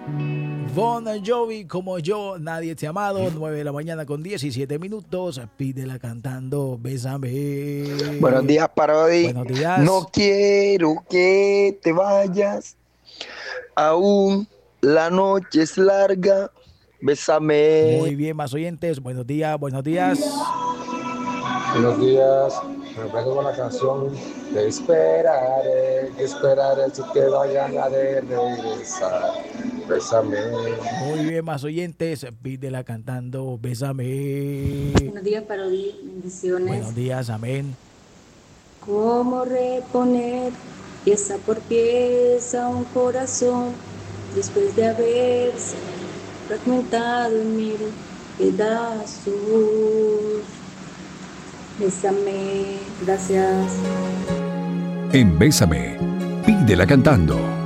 Bon Jovi, como yo, nadie te ha amado. 9 de la mañana con 17 minutos. Pídela cantando, bésame. Buenos días, Parodi. Buenos días. No quiero que te vayas. Aún la noche es larga. Bésame. Muy bien, más oyentes. Buenos días, buenos días. Buenos días. Me pego con la canción Te esperaré si te vayan a de regresar. Bésame. Muy bien, más oyentes. Pídela cantando, bésame. Buenos días, Parodi. Bendiciones. Buenos días, amén. ¿Cómo reponer pieza por pieza un corazón después de haberse fragmentado en mil pedazos? Bésame, gracias. En Bésame, pídela cantando.